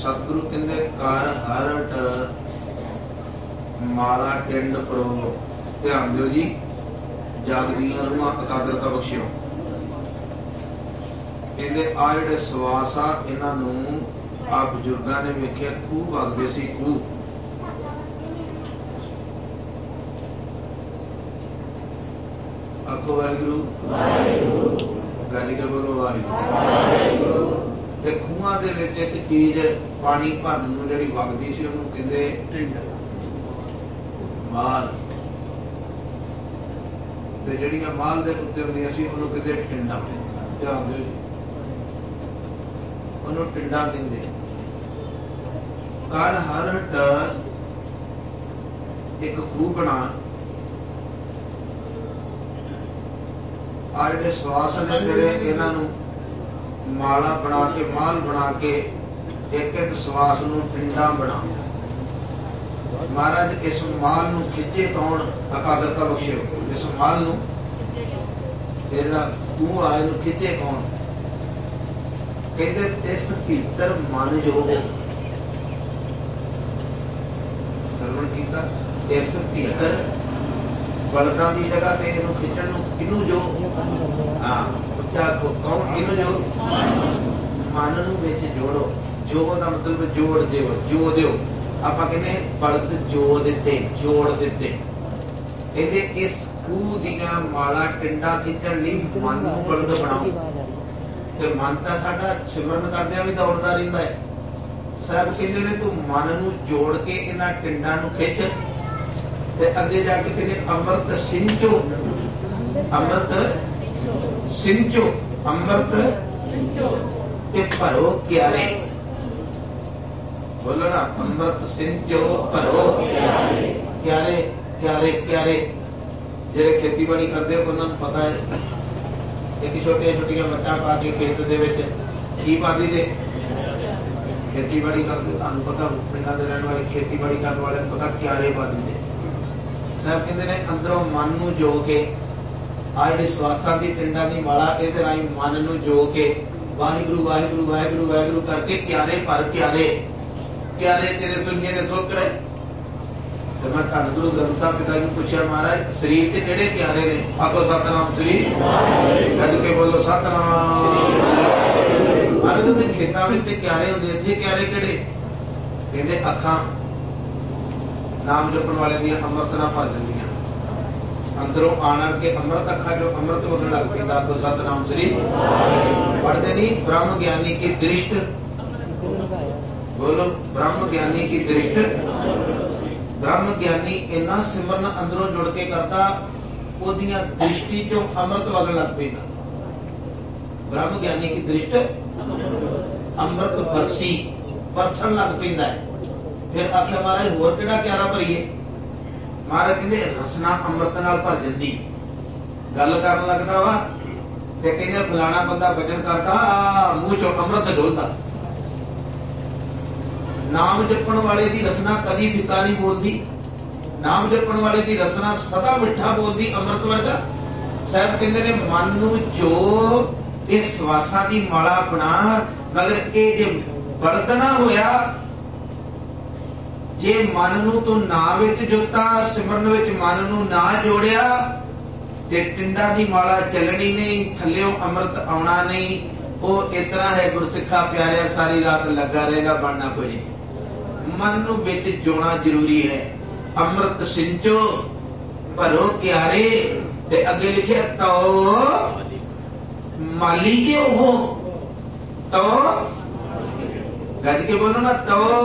सतगुरु कहते कर हरट माला टिंड परो। ध्यान दो जी, जागदियां रूहां एकाग्रता बख्शियो। कहते आ जिहड़े सवास आ इन्हां नूं आ बजुर्गां ने वेखिया खूह वगदे सी। खूह आखो वाहिगुरू, गाली के बोलो वाहिगुरू। ते खूहां दे विच एक चीज पानी भरन नूं जिहड़ी वगदी सी उहनूं कहंदे टिंड माल, ते जिहड़ियां माल दे उत्ते हुंदियां सी उहनूं कहंदे टिंडा। ध्यान दिओ जी, उहनूं टिंडा कहंदे। कर हरट एक खूह बना। आ जिहड़े सवास ने तेरे इन्हां नूं माला बना के माल बना के एक एक सवास नूं टिंडा बना। महाराज इस माल नूं खिचे कौन? एकाग्रता बख्शियो। इस माल नूं तेरा तू आए नूं खिचे कौन? कहते इस भीतर मन जो सरवण कीता, इस भीतर बलदां दी जगह ते इहनूं खिचण नूं किनू जो उच्चा कौन? किनू जो? मन नूं विच जोड़ो। जो दा मतलब जोड़ दिओ, जो दिओ। आपां कहने बलद जो दिते, जोड़ दिते। कहते इस खूह दीआं माला टिंडा खिचण लई मन नूं बलद बनाओ। ते मन तां साडा सिमरन करदिआं भी दौड़दा रहिंदा है। साहब कहंदे ने तू मन नूं जोड़ के इन्हां टिंडां नूं खिच ते अगे जाके कहंदे अमृत सिंचो। अमृत सिंचो, अमृत ते भरो क्यारे। बोलो ना, अमृत सिंचो भरो क्यारे। क्यारे क्यारे जेड़े खेतीबाड़ी करते हो उन्होंने पता है। एक छोटिया छोटिया मट्टा पा के खेत दे विच की पाती दे खेतीबाड़ी करते। तुहानू पता पिंडां दे रहण वाले खेतीबाड़ी करने वाले पता क्यारे पाती दे। साहब कहते हैं अंदरों मन नूं जो के आ जिहड़ी सवासां दी टिंडां दी माला इहदे राहीं मन नूं जो के वाहिगुरू वाहिगुरू वाहिगुरू वाहिगुरू करके क्यारे भर क्यारे। क्यारे तेरे सुनिए ने सोकड़े। तो मैं धन गुरु ग्रंथ साहब पिता जी पूछा, महाराज शरीर ते किहड़े क्यारे ने? आखो सतनाम श्री, कह के बोलो सतनाम। महाराज उहदे खेतां विच ते क्यारे हुंदे, इत्थे क्यारे किहड़े? कहंदे अखां नाम जपण वाले दी अमृत नाल भर जांदियां। अंदरों आना के अमृत अखा जो अमृत बोलने लग पैंदा। तो सतनाम श्री पढ़ते नहीं। ब्रह्म ज्ञानी की दृष्टि, बोलो ब्रह्म ज्ञानी की दृष्टि। ब्रह्म ज्ञानी इन्ना सिमरन अंदरों जुड़ के करता, ओदियां दृष्टि चों अमृत वगण लग पैंदा। ब्रह्म ज्ञानी की दृष्टि अमृत बरसन लग पैंदा है। फिर आख्या महाराज होर किहड़ा क्यारा भरीए? महाराज कहते रसना अमृत नाल भर जांदी। गल करन लगदा वा ते कहंदे फलाना बंदा भजन करदा, मूंह चों अमृत डोलदा। नाम जपण वाले दी रसना कदी फिका नहीं बोलदी। नाम जपण वाले दी रसना सदा मिठा बोलदी, अमृत वर्गा। साहब कहंदे ने मन नूं जो इस सवासां दी माला बना, मगर ये जे बरतना होया, जे मन नूं तू ना विच जोता, सिमरन विच मन नूं ना जोड़िया, ते टिंडा दी माला चलनी नहीं, थल्लियों अमृत आउणा नहीं। वो इतना है गुरसिखा प्यारिया, सारी रात लगा रहेगा, बनना कोई नहीं। मन नूं विच जोना जरूरी है। अमृत सिंचो भरो क्यारे। ते अगे लिखे तो माली के हो, तो गज के बोलो ना, तो